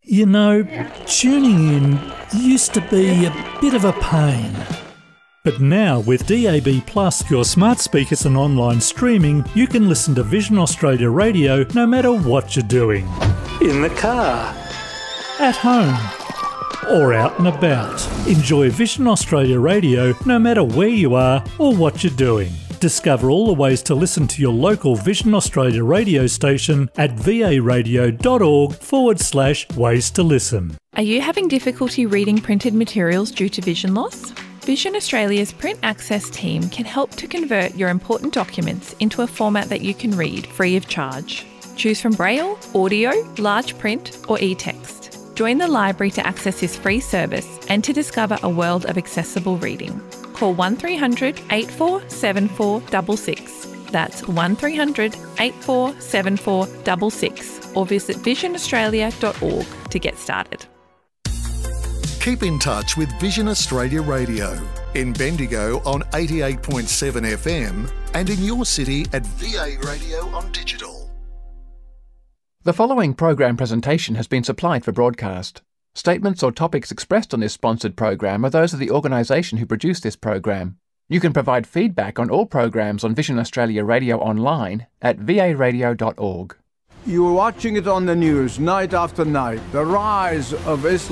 You know, tuning in used to be a bit of a pain. But now with DAB+, your smart speakers and online streaming, you can listen to Vision Australia Radio no matter what you're doing. In the car, at home, or out and about. Enjoy Vision Australia Radio no matter where you are or what you're doing. Discover all the ways to listen to your local Vision Australia radio station at varadio.org/ways to listen. Are you having difficulty reading printed materials due to vision loss? Vision Australia's Print Access team can help to convert your important documents into a format that you can read free of charge. Choose from Braille, audio, large print or e-text. Join the library to access this free service and to discover a world of accessible reading. Call 1300 8474 66. That's 1300 8474 66 or visit visionaustralia.org to get started. Keep in touch with Vision Australia Radio in Bendigo on 88.7 FM and in your city at VA Radio on digital. The following program presentation has been supplied for broadcast. Statements or topics expressed on this sponsored program are those of the organisation who produced this program. You can provide feedback on all programs on Vision Australia Radio online at varadio.org. You were watching it on the news night after night, the rise of Islam.